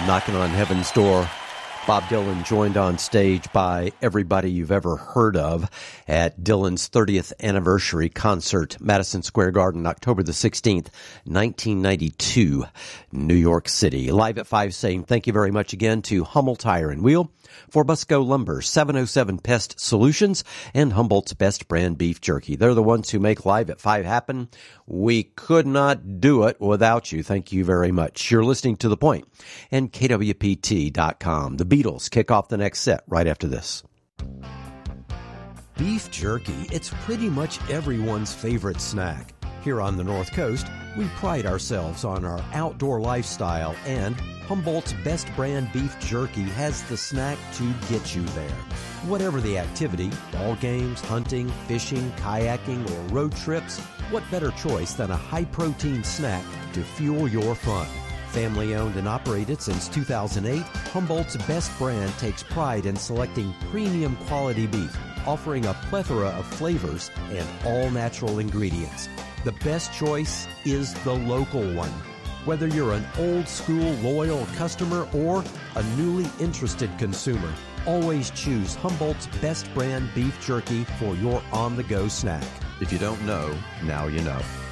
Knocking on Heaven's Door. Bob Dylan joined on stage by everybody you've ever heard of at Dylan's 30th anniversary concert, Madison Square Garden, October the 16th, 1992, New York City. Live at 5 saying thank you very much again to Hummel Tire and Wheel, for Busco Lumber, 707 Pest Solutions, and Humboldt's Best Brand Beef Jerky. They're the ones who make Live at 5 happen. We could not do it without you. Thank you very much. You're listening to The Point and KWPT.com. The Beatles kick off the next set right after this. Beef jerky, it's pretty much everyone's favorite snack. Here on the North Coast, we pride ourselves on our outdoor lifestyle, and Humboldt's Best Brand Beef Jerky has the snack to get you there. Whatever the activity, ball games, hunting, fishing, kayaking, or road trips, what better choice than a high-protein snack to fuel your fun? Family owned and operated since 2008, Humboldt's Best Brand takes pride in selecting premium quality beef, offering a plethora of flavors and all-natural ingredients. The best choice is the local one. Whether you're an old-school loyal customer or a newly interested consumer, always choose Humboldt's Best Brand Beef Jerky for your on-the-go snack. If you don't know, now you know.